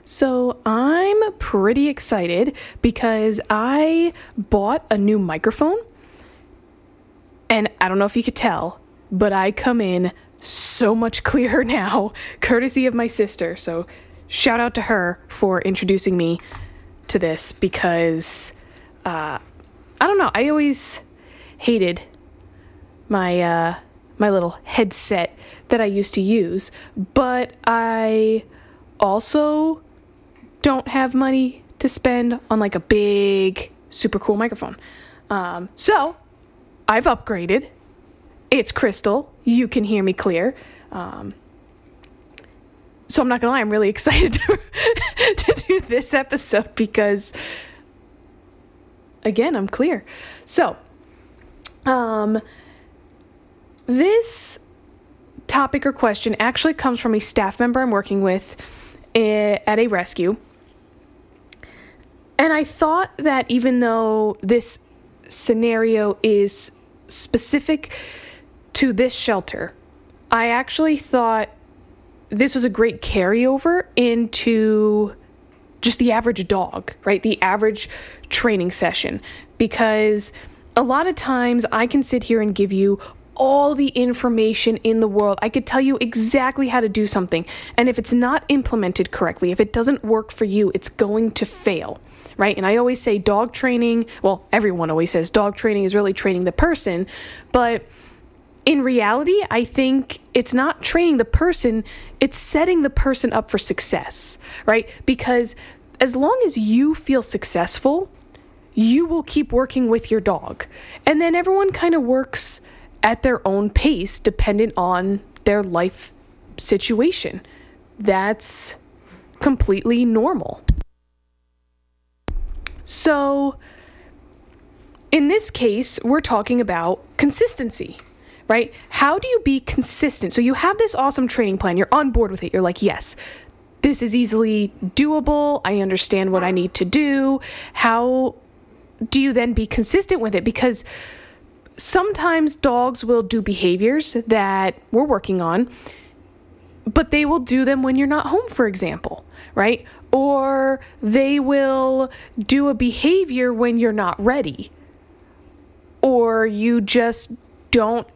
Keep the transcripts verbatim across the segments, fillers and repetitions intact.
So I'm pretty excited because I bought a new microphone, and I don't know if you could tell, but I come in so much clearer now, courtesy of my sister. So shout out to her for introducing me to this because, uh, I don't know, I always hated my, uh, my little headset that I used to use, but I also don't have money to spend on like a big, super cool microphone. Um, so I've upgraded. It's crystal. You can hear me clear. Um, so I'm not gonna lie, I'm really excited to, to do this episode because, again, I'm clear. So, um, this topic or question actually comes from a staff member I'm working with at a rescue. And I thought that even though this scenario is specific to this shelter, I actually thought this was a great carryover into just the average dog, right? The average training session. Because a lot of times I can sit here and give you all the information in the world. I could tell you exactly how to do something. And if it's not implemented correctly, if it doesn't work for you, it's going to fail, right? And I always say dog training, well, everyone always says dog training is really training the person. But in reality, I think it's not training the person, it's setting the person up for success, right? Because as long as you feel successful, you will keep working with your dog. And then everyone kind of works at their own pace, dependent on their life situation. That's completely normal. So, in this case, we're talking about consistency, right? How do you be consistent? So you have this awesome training plan. You're on board with it. You're like, yes, this is easily doable. I understand what I need to do. How do you then be consistent with it? Because sometimes dogs will do behaviors that we're working on, but they will do them when you're not home, for example, right? Or they will do a behavior when you're not ready. Or you just don't.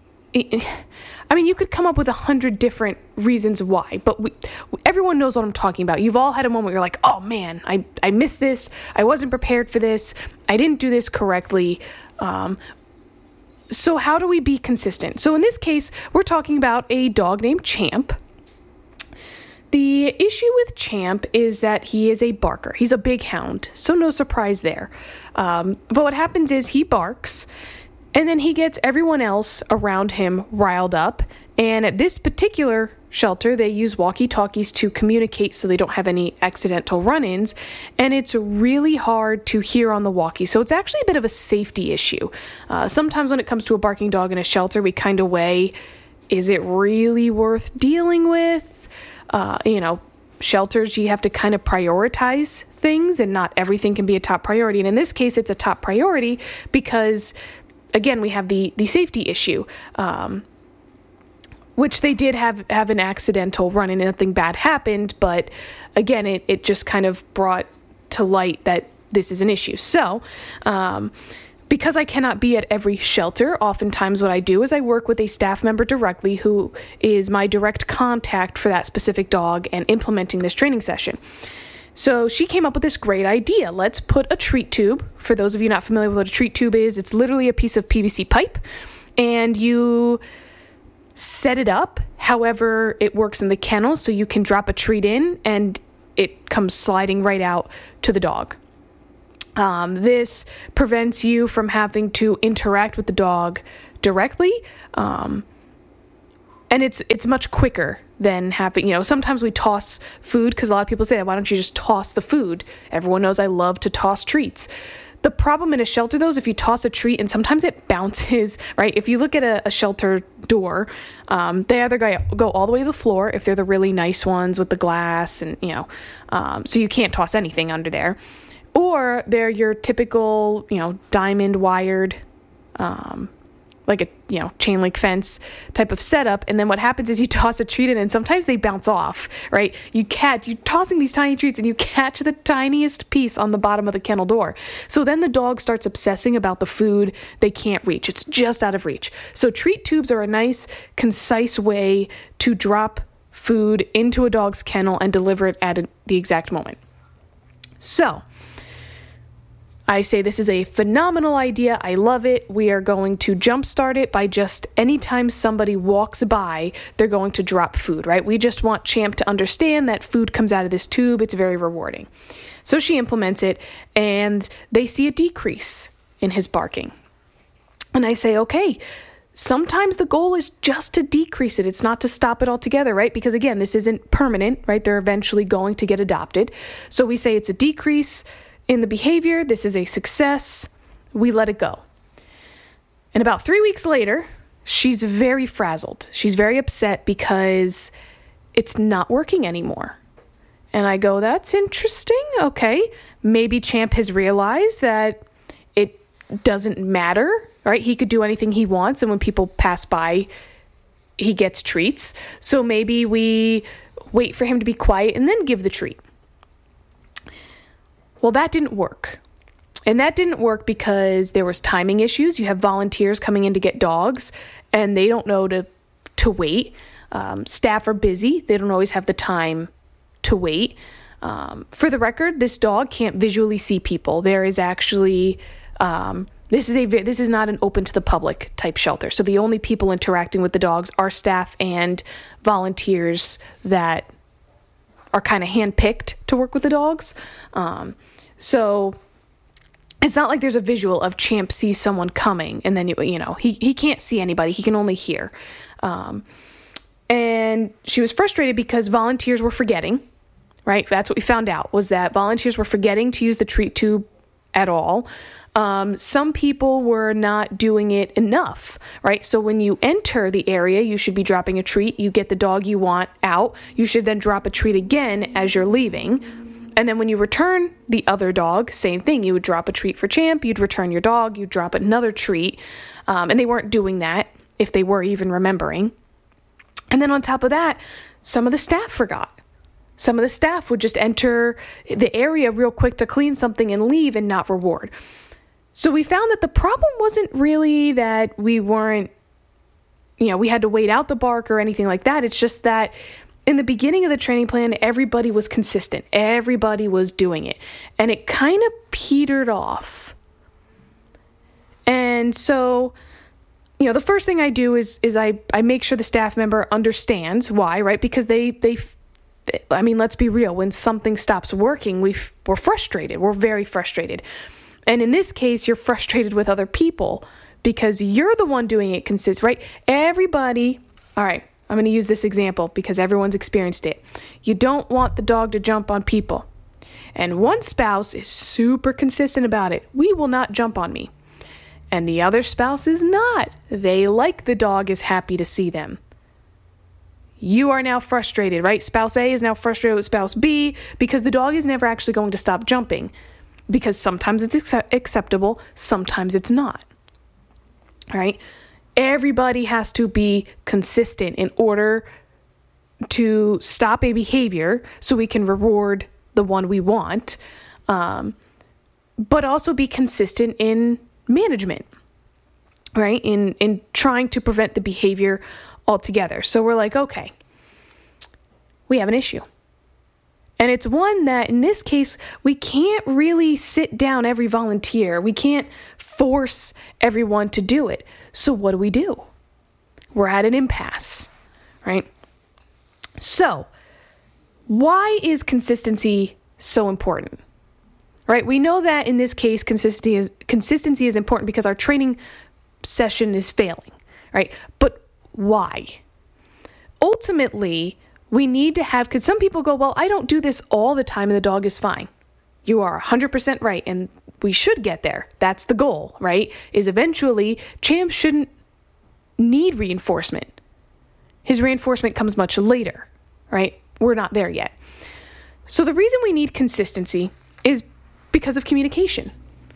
I mean, you could come up with a hundred different reasons why, but we, everyone knows what I'm talking about. You've all had a moment where you're like, oh man, I, I missed this. I wasn't prepared for this. I didn't do this correctly. Um, So how do we be consistent? So in this case, we're talking about a dog named Champ. The issue with Champ is that he is a barker. He's a big hound, so no surprise there. Um, but what happens is he barks, and then he gets everyone else around him riled up. And at this particular shelter, they use walkie-talkies to communicate so they don't have any accidental run-ins. And it's really hard to hear on the walkie. So it's actually a bit of a safety issue. Uh, sometimes when it comes to a barking dog in a shelter, we kind of weigh, is it really worth dealing with? Uh, you know, shelters, you have to kind of prioritize things, and not everything can be a top priority. And in this case, it's a top priority because, again, we have the, the safety issue. Um, which they did have, have an accidental run-in and nothing bad happened, but again, it, it just kind of brought to light that this is an issue. So, um, because I cannot be at every shelter, oftentimes what I do is I work with a staff member directly who is my direct contact for that specific dog and implementing this training session. So she came up with this great idea. Let's put a treat tube. For those of you not familiar with what a treat tube is, it's literally a piece of P V C pipe, and you set it up however it works in the kennel, so you can drop a treat in and it comes sliding right out to the dog. Um, this prevents you from having to interact with the dog directly, um, and it's it's much quicker than having, you know, sometimes we toss food because a lot of people say, why don't you just toss the food? Everyone knows I love to toss treats. The problem in a shelter, though, is if you toss a treat and sometimes it bounces, right? If you look at a, a shelter door, um, they either go, go all the way to the floor if they're the really nice ones with the glass and, you know, um, so you can't toss anything under there. Or they're your typical, you know, diamond wired, um, like a, you know, chain link fence type of setup. And then what happens is you toss a treat in and sometimes they bounce off, right? You catch, you're tossing these tiny treats and you catch the tiniest piece on the bottom of the kennel door. So then the dog starts obsessing about the food they can't reach. It's just out of reach. So treat tubes are a nice, concise way to drop food into a dog's kennel and deliver it at a, the exact moment. So I say this is a phenomenal idea. I love it. We are going to jumpstart it by just anytime somebody walks by, they're going to drop food, right? We just want Champ to understand that food comes out of this tube. It's very rewarding. So she implements it and they see a decrease in his barking. And I say, okay, sometimes the goal is just to decrease it. It's not to stop it altogether, right? Because again, this isn't permanent, right? They're eventually going to get adopted. So we say it's a decrease in the behavior. This is a success. We let it go. And about three weeks later, she's very frazzled. She's very upset because it's not working anymore. And I go, that's interesting. Okay. Maybe Champ has realized that it doesn't matter, right? He could do anything he wants. And when people pass by, he gets treats. So maybe we wait for him to be quiet and then give the treat. Well, that didn't work. And that didn't work because there was timing issues. You have volunteers coming in to get dogs, and they don't know to to wait. Um, staff are busy. They don't always have the time to wait. Um, for the record, this dog can't visually see people. There is actually, um, this is a this is not an open to the public type shelter. So the only people interacting with the dogs are staff and volunteers that are kind of handpicked to work with the dogs. Um, so it's not like there's a visual of Champ sees someone coming and then, you, you know, he, he can't see anybody. He can only hear. Um, and she was frustrated because volunteers were forgetting, right? That's what we found out, was that volunteers were forgetting to use the treat tube at all. Um, some people were not doing it enough, right? So when you enter the area, you should be dropping a treat. You get the dog you want out. You should then drop a treat again as you're leaving. And then when you return the other dog, same thing. You would drop a treat for Champ. You'd return your dog. You'd drop another treat. Um, and they weren't doing that, if they were even remembering. And then on top of that, some of the staff forgot. Some of the staff would just enter the area real quick to clean something and leave and not reward. So we found that the problem wasn't really that we weren't, you know, we had to wait out the bark or anything like that. It's just that in the beginning of the training plan, everybody was consistent. Everybody was doing it. And it kind of petered off. And so, you know, the first thing I do is is I, I make sure the staff member understands why, right? Because they, they, I mean, let's be real. When something stops working, we we're frustrated. We're very frustrated. And in this case, you're frustrated with other people because you're the one doing it consist, right? Everybody, all right, I'm going to use this example because everyone's experienced it. You don't want the dog to jump on people. And one spouse is super consistent about it. We will not jump on me. And the other spouse is not. They like the dog is happy to see them. You are now frustrated, right? Spouse A is now frustrated with spouse B because the dog is never actually going to stop jumping. Because sometimes it's accept- acceptable, sometimes it's not. All right? Everybody has to be consistent in order to stop a behavior so we can reward the one we want, um, but also be consistent in management, right? In, in trying to prevent the behavior altogether. So we're like, okay, we have an issue. And it's one that, in this case, we can't really sit down every volunteer. We can't force everyone to do it. So what do we do? We're at an impasse, right? So why is consistency so important? Right? We know that in this case, consistency is, consistency is important because our training session is failing, right? But why? Ultimately, we need to have, because some people go, well, I don't do this all the time and the dog is fine. You are one hundred percent right, and we should get there. That's the goal, right? Is eventually, Champ shouldn't need reinforcement. His reinforcement comes much later, right? We're not there yet. So the reason we need consistency is because of communication,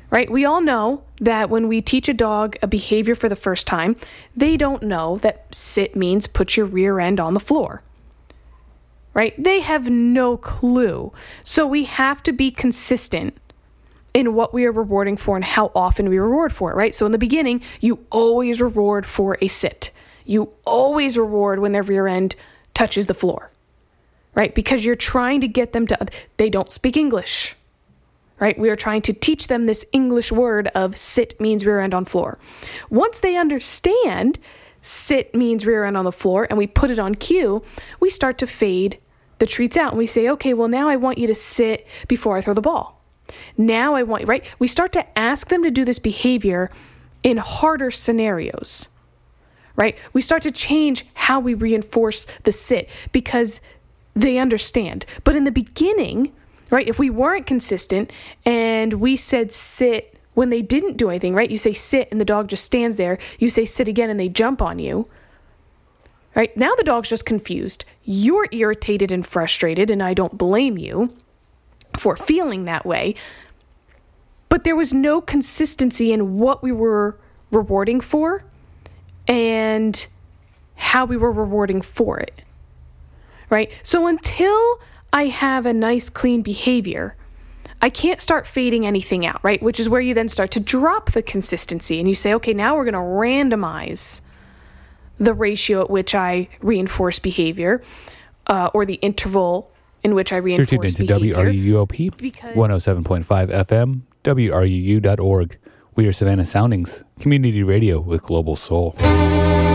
right? We all know that when we teach a dog a behavior for the first time, they don't know that sit means put your rear end on the floor, right? They have no clue. So we have to be consistent in what we are rewarding for and how often we reward for it, right? So in the beginning, you always reward for a sit. You always reward when their rear end touches the floor, right? Because you're trying to get them to, they don't speak English, right? We are trying to teach them this English word of sit means rear end on floor. Once they understand sit means rear end on the floor and we put it on cue, we start to fade the treats out and we say, okay, well now I want you to sit before I throw the ball. Now I want, right? We start to ask them to do this behavior in harder scenarios, right? We start to change how we reinforce the sit because they understand. But in the beginning, right, if we weren't consistent and we said sit when they didn't do anything, right? You say sit and the dog just stands there. You say sit again and they jump on you, right? Now the dog's just confused. You're irritated and frustrated, and I don't blame you for feeling that way. But there was no consistency in what we were rewarding for and how we were rewarding for it, right? So until I have a nice, clean behavior, I can't start fading anything out, right? Which is where you then start to drop the consistency and you say, okay, now we're going to randomize the ratio at which I reinforce behavior uh, or the interval in which I reinforce You're tuned into behavior. W R U U O P, one oh seven point five F M, W R U U dot org. We are Savannah Soundings, community radio with global soul.